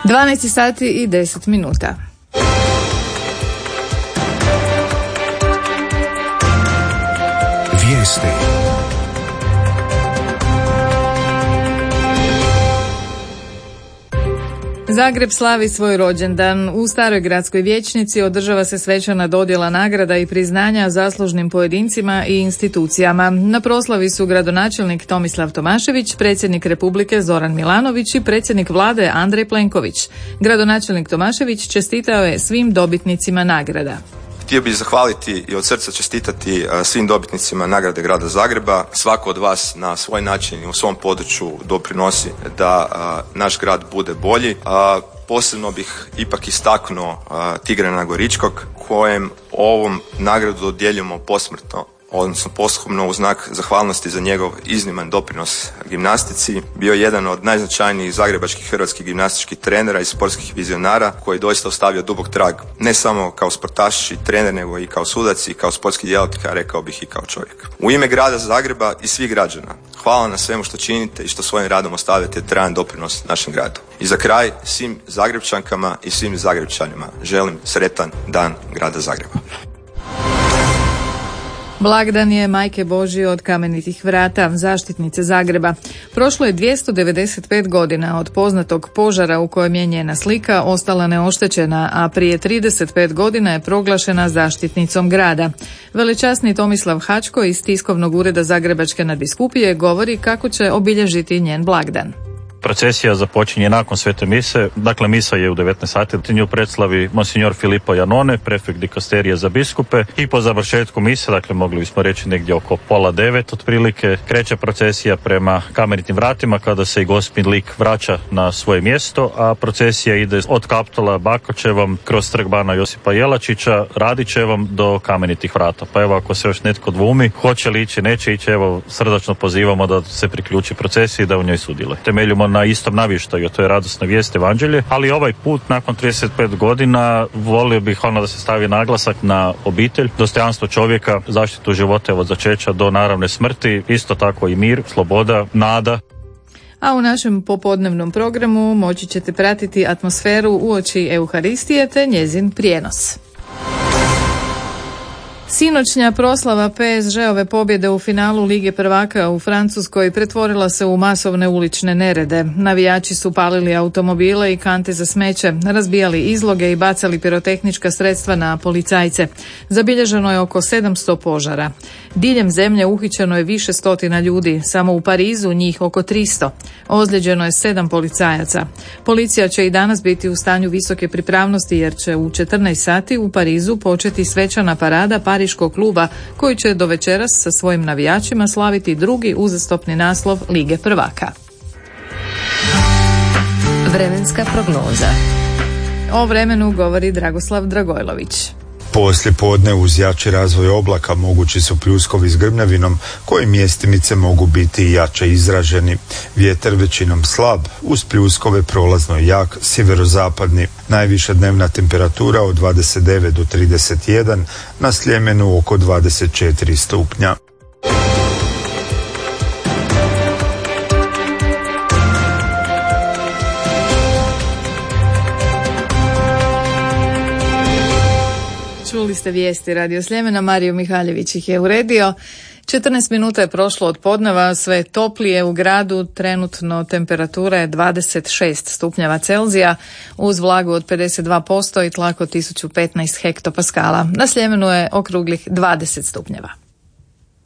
12 sati i 10 minuta. Vijesti. Zagreb slavi svoj rođendan. U Staroj gradskoj vijećnici održava se svečana dodjela nagrada i priznanja zaslužnim pojedincima i institucijama. Na proslavi su gradonačelnik Tomislav Tomašević, predsjednik Republike Zoran Milanović i predsjednik vlade Andrej Plenković. Gradonačelnik Tomašević čestitao je svim dobitnicima nagrada. Htio bih zahvaliti i od srca čestitati svim dobitnicima nagrade grada Zagreba. Svako od vas na svoj način i u svom području doprinosi da naš grad bude bolji. Posebno bih ipak istaknuo Tigrana Goričkog, kojem ovom nagradu dodjeljujemo posmrtno, odnosno posthumno u znak zahvalnosti za njegov izniman doprinos gimnastici. Bio je jedan od najznačajnijih zagrebačkih hrvatskih gimnastičkih trenera i sportskih vizionara koji je doista ostavio dubok trag, ne samo kao sportaš i trener, nego i kao sudac i kao sportski djelatnik, a rekao bih i kao čovjek. U ime grada Zagreba i svih građana, hvala na svemu što činite i što svojim radom ostavljate trajan doprinos našem gradu. I za kraj, svim Zagrebčankama i svim Zagrebčanima želim sretan dan grada Zagreba. Blagdan je Majke Božje od Kamenitih vrata, zaštitnice Zagreba. Prošlo je 295 godina od poznatog požara u kojem je njena slika ostala neoštećena, a prije 35 godina je proglašena zaštitnicom grada. Velečasni Tomislav Hačko iz tiskovnog ureda Zagrebačke nadbiskupije govori kako će obilježiti njen blagdan. Procesija započinje nakon svete mise, dakle misa je u 19 sati, nju predslavi monsignor Filippo Janone, prefekt dikasterije za biskupe, i po završetku mise, dakle mogli bismo reći negdje oko 8:30 otprilike, kreće procesija prema Kamenitim vratima kada se i Gospin lik vraća na svoje mjesto, a procesija ide od Kaptola Bakočevom kroz Trg bana Josipa Jelačića, Radićevom do Kamenitih vrata. Pa evo, ako se još netko dvumi, hoće li ići, neće ići, evo srdačno pozivamo da se priključi procesiji i da u njoj sudjeluje. Temeljimo na istom navještaju, to je radosna vijest, evanđelje, ali ovaj put nakon 35 godina volio bih da se stavi naglasak na obitelj, dostojanstvo čovjeka, zaštitu života od začeća do naravne smrti, isto tako i mir, sloboda, nada. A u našem popodnevnom programu moći ćete pratiti atmosferu uoči Euharistije te njezin prijenos. Sinoćnja proslava PSG-ove pobjede u finalu Lige prvaka u Francuskoj pretvorila se u masovne ulične nerede. Navijači su palili automobile i kante za smeće, razbijali izloge i bacali pirotehnička sredstva na policajce. Zabilježeno je oko 700 požara. Diljem zemlje uhićeno je više stotina ljudi, samo u Parizu njih oko 300. Ozlijeđeno je 7 policajaca. Policija će i danas biti u stanju visoke pripravnosti jer će u 14 sati u Parizu početi svečana parada Pariškog kluba koji će do večeras sa svojim navijačima slaviti drugi uzastopni naslov Lige prvaka. Vremenska prognoza. O vremenu govori Dragoslav Dragojlović. Poslije podne uz jači razvoj oblaka mogući su pljuskovi s grmljavinom koji mjestimice mogu biti i jače izraženi. Vjetar većinom slab, uz pljuskove prolazno jak, sjeverozapadni. Najviša dnevna temperatura od 29 do 31, na Sljemenu oko 24 stupnja. Čuli ste vijesti Radio Sljemena, Mario Mihaljević ih je uredio. 14 minuta je prošlo od podneva, sve toplije u gradu, trenutno temperatura je 26 stupnjeva Celzija, uz vlagu od 52% i tlak od 1015 hektopaskala. Na Sljemenu je okruglih 20 stupnjeva.